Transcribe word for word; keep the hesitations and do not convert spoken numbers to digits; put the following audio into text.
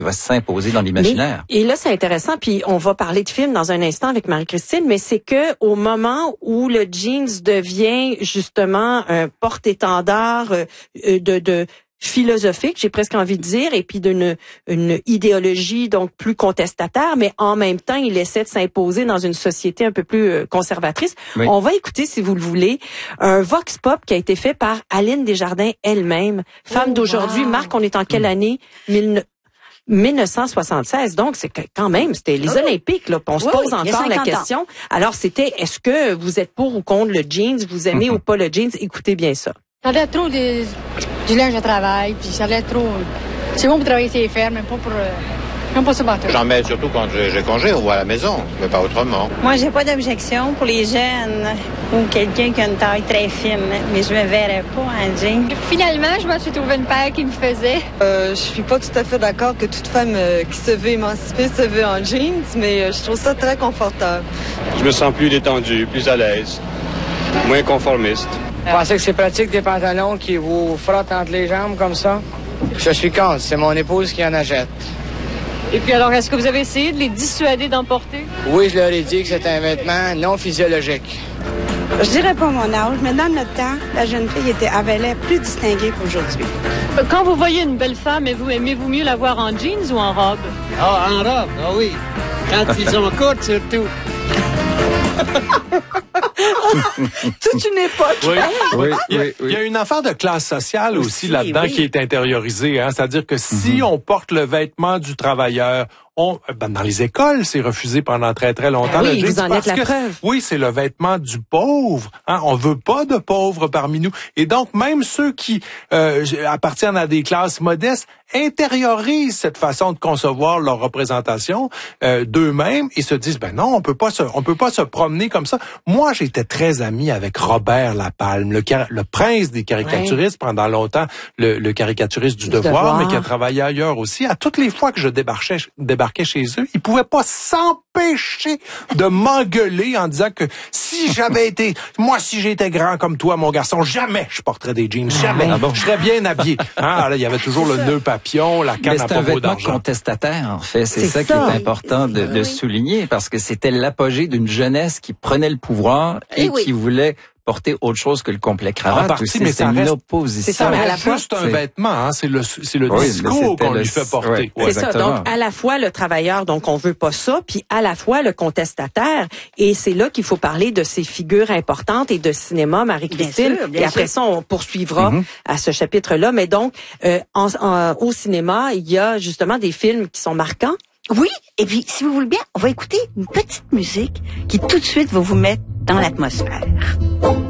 va s'imposer dans l'imaginaire. Mais, et là, c'est intéressant, puis on va parler de film dans un instant avec Marie-Christine, mais c'est que au moment où le jeans devient justement un porte-étendard euh, de, de philosophique, j'ai presque envie de dire, et puis d'une une idéologie donc plus contestataire, mais en même temps, il essaie de s'imposer dans une société un peu plus conservatrice. Oui. On va écouter, si vous le voulez, un vox pop qui a été fait par Aline Desjardins elle-même, femme oh, d'aujourd'hui. Wow. Marc, on est en quelle année? mille neuf cent soixante-seize, donc c'est quand même, c'était les oh. Olympiques, là, on se oui, pose encore la question. Ans. Alors, c'était, est-ce que vous êtes pour ou contre le jeans, vous aimez mm-hmm. ou pas le jeans? Écoutez bien ça. Ça a l'air trop de, du linge de travail, puis ça a l'air trop... C'est bon pour travailler sur les fermes, mais pas pour... Même pas se battre. J'en mets surtout quand j'ai congé ou à la maison, mais pas autrement. Moi, j'ai pas d'objection pour les jeunes ou quelqu'un qui a une taille très fine, mais je me verrais pas en jean. Finalement, je me suis trouvé une paire qui me faisait. Euh, je suis pas tout à fait d'accord que toute femme euh, qui se veut émancipée se veut en jeans, mais euh, je trouve ça très confortable. Je me sens plus détendu, plus à l'aise, moins conformiste. Vous pensez que c'est pratique des pantalons qui vous frottent entre les jambes comme ça? Je suis contre, c'est mon épouse qui en achète. Et puis alors, est-ce que vous avez essayé de les dissuader d'en porter? Oui, je leur ai dit que c'est un vêtement non physiologique. Je dirais pas mon âge, mais dans notre temps, la jeune fille était, avait l'air plus distinguée qu'aujourd'hui. Quand vous voyez une belle femme, aimez-vous mieux la voir en jeans ou en robe? Ah, en robe, ah oui. Quand ils sont courtes, surtout. Toute une époque. Oui, oui, il, y a, oui, oui. il y a une affaire de classe sociale aussi, aussi là-dedans oui. qui est intériorisée. Hein? C'est-à-dire que si mm-hmm. on porte le vêtement du travailleur, on, ben dans les écoles, c'est refusé pendant très très longtemps. Ah oui, le vous en êtes la que, preuve. Oui, c'est le vêtement du pauvre. Hein? On veut pas de pauvres parmi nous. Et donc même ceux qui euh, appartiennent à des classes modestes intériorisent cette façon de concevoir leur représentation euh, d'eux-mêmes et se disent ben non, on peut pas se, on peut pas se promener comme ça. Moi, j'étais très ami avec Robert Lapalme, le, le prince des caricaturistes ouais. pendant longtemps, le, le caricaturiste du, du devoir, devoir, mais qui a travaillé ailleurs aussi. À toutes les fois que je débarquais, débarquais chez eux, ils pouvaient pas s'empêcher de m'engueuler en disant que si j'avais été, moi, si j'étais grand comme toi, mon garçon, jamais je porterais des jeans, jamais. Ah bon? Je serais bien habillé. Hein? Là, il y avait toujours le nœud papillon, la canne à pommeau d'argent. C'est un vêtement contestataire, en fait. C'est ça, ça qui est important de, de souligner, parce que c'était l'apogée d'une jeunesse qui prenait le pouvoir et, et oui. qui voulait porter autre chose que le complet cravate. En partie, mais c'est une opposition. C'est ça, mais à la fois, juste un vêtement, hein, c'est le, c'est le oui, discours qu'on lui fait porter. Ouais, c'est exactement. Ça, donc à la fois le travailleur, donc on veut pas ça, puis à la fois le contestataire, et c'est là qu'il faut parler de ces figures importantes et de cinéma, Marie-Christine, et après ça on poursuivra mm-hmm. à ce chapitre-là, mais donc euh, en, en, au cinéma, il y a justement des films qui sont marquants. Oui, et puis si vous voulez bien, on va écouter une petite musique qui tout de suite va vous mettre dans l'atmosphère.